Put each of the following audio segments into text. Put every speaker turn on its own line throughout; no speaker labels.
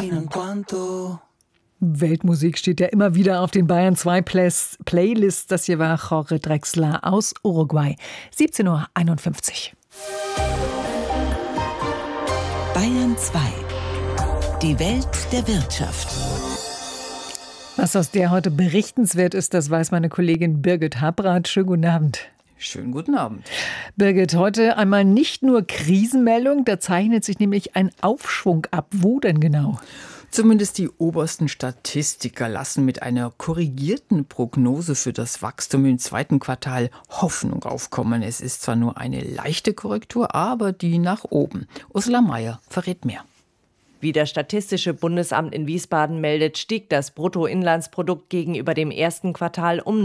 Weltmusik steht ja immer wieder auf den Bayern 2 Playlists. Das hier war Jorge Drexler aus Uruguay. 17:51 Uhr.
Bayern 2. Die Welt der Wirtschaft.
Was aus der heute berichtenswert ist, das weiß meine Kollegin Birgit Habrath. Schönen guten Abend.
Schönen guten Abend.
Birgit, heute einmal nicht nur Krisenmeldung, da zeichnet sich nämlich ein Aufschwung ab. Wo denn genau?
Zumindest die obersten Statistiker lassen mit einer korrigierten Prognose für das Wachstum im zweiten Quartal Hoffnung aufkommen. Es ist zwar nur eine leichte Korrektur, aber die nach oben. Ursula Mayer verrät mehr.
Wie das Statistische Bundesamt in Wiesbaden meldet, stieg das Bruttoinlandsprodukt gegenüber dem ersten Quartal um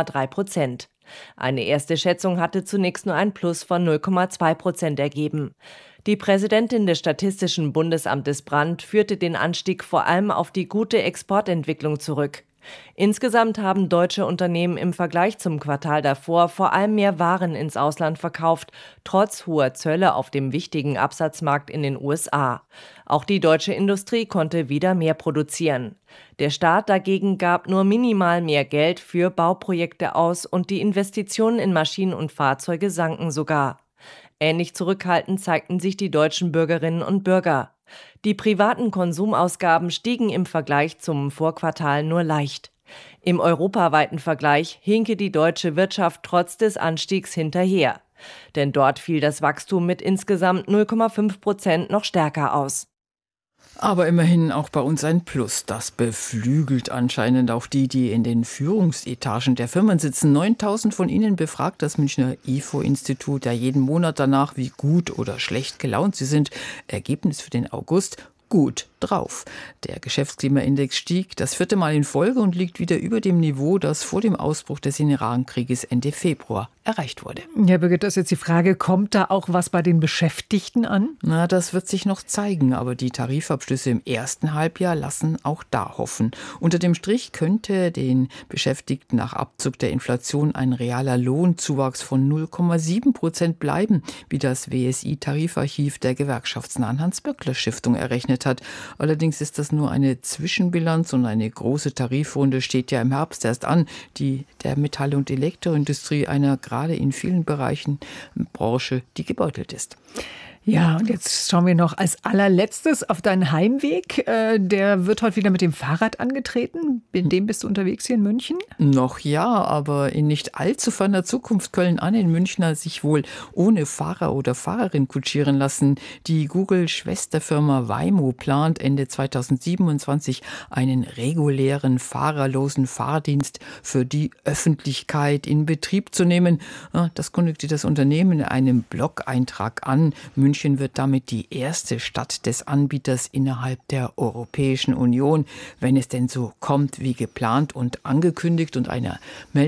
0,3%. Eine erste Schätzung hatte zunächst nur ein Plus von 0,2% ergeben. Die Präsidentin des Statistischen Bundesamtes Brandt führte den Anstieg vor allem auf die gute Exportentwicklung zurück. Insgesamt haben deutsche Unternehmen im Vergleich zum Quartal davor vor allem mehr Waren ins Ausland verkauft, trotz hoher Zölle auf dem wichtigen Absatzmarkt in den USA. Auch die deutsche Industrie konnte wieder mehr produzieren. Der Staat dagegen gab nur minimal mehr Geld für Bauprojekte aus und die Investitionen in Maschinen und Fahrzeuge sanken sogar. Ähnlich zurückhaltend zeigten sich die deutschen Bürgerinnen und Bürger. Die privaten Konsumausgaben stiegen im Vergleich zum Vorquartal nur leicht. Im europaweiten Vergleich hinke die deutsche Wirtschaft trotz des Anstiegs hinterher. Denn dort fiel das Wachstum mit insgesamt 0,5% noch stärker aus.
Aber immerhin auch bei uns ein Plus. Das beflügelt anscheinend auch die in den Führungsetagen der Firmen sitzen. 9.000 von ihnen befragt das Münchner IFO-Institut ja jeden Monat danach, wie gut oder schlecht gelaunt sie sind. Ergebnis für den August: gut drauf. Der Geschäftsklimaindex stieg das 4. Mal in Folge und liegt wieder über dem Niveau, das vor dem Ausbruch des Iran-Krieges Ende Februar erreicht wurde.
Ja, Birgit, das ist jetzt die Frage, kommt da auch was bei den Beschäftigten an?
Na, das wird sich noch zeigen, aber die Tarifabschlüsse im ersten Halbjahr lassen auch da hoffen. Unter dem Strich könnte den Beschäftigten nach Abzug der Inflation ein realer Lohnzuwachs von 0,7% bleiben, wie das WSI-Tarifarchiv der gewerkschaftsnahen Hans-Böckler-Stiftung errechnet hat. Allerdings ist das nur eine Zwischenbilanz und eine große Tarifrunde steht ja im Herbst erst an, die der Metall- und Elektroindustrie, einer gerade in vielen Bereichen Branche, die gebeutelt ist.
Ja, und jetzt schauen wir noch als allerletztes auf deinen Heimweg. Der wird heute wieder mit dem Fahrrad angetreten. In dem bist du unterwegs hier in München?
Noch ja, aber in nicht allzu ferner Zukunft können einen Münchner sich wohl ohne Fahrer oder Fahrerin kutschieren lassen. Die Google-Schwesterfirma Waymo plant Ende 2027 einen regulären fahrerlosen Fahrdienst für die Öffentlichkeit in Betrieb zu nehmen. Das kündigte das Unternehmen in einem Blog-Eintrag an. München wird damit die erste Stadt des Anbieters innerhalb der Europäischen Union, wenn es denn so kommt wie geplant und angekündigt. Und einer